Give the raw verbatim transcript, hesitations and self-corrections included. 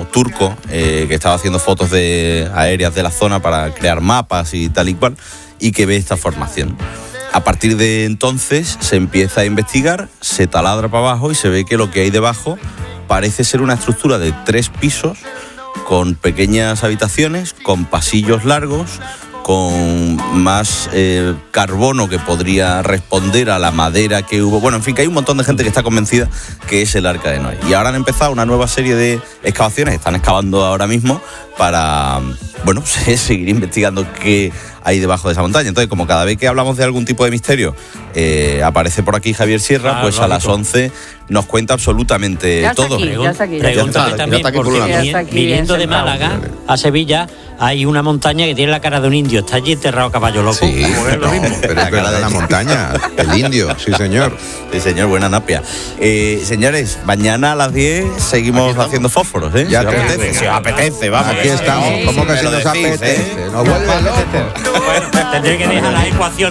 astrónomo turco eh, que estaba haciendo fotos de aéreas de la zona para crear mapas y tal y cual, y que ve esta formación. A partir de entonces se empieza a investigar, se taladra para abajo y se ve que lo que hay debajo parece ser una estructura de tres pisos con pequeñas habitaciones, con pasillos largos, con más eh, carbono que podría responder a la madera que hubo. Bueno, en fin, que hay un montón de gente que está convencida que es el Arca de Noé. Y ahora han empezado una nueva serie de excavaciones, están excavando ahora mismo para, bueno, seguir investigando qué hay debajo de esa montaña. Entonces, como cada vez que hablamos de algún tipo de misterio, eh, aparece por aquí Javier Sierra, ah, pues lógico. A las once nos cuenta absolutamente ya todo. Aquí, ya aquí, ya Pregúntame ya también, aquí, porque aquí, aquí, viniendo de Málaga a Sevilla, hay una montaña que tiene la cara de un indio. Está allí enterrado caballo loco. Sí, es lo no, mismo. pero es verdad, la montaña, el indio, sí señor. Sí señor, buena napia. Eh, señores, mañana a las diez seguimos haciendo fósforos, ¿eh? Ya si os te apetece, si os apetece, vamos. Aquí estamos, sí, ¿cómo que me si lo nos decís, apetece? ¿eh? Nos vuelve loco. Bueno, tendré que dejar las ecuaciones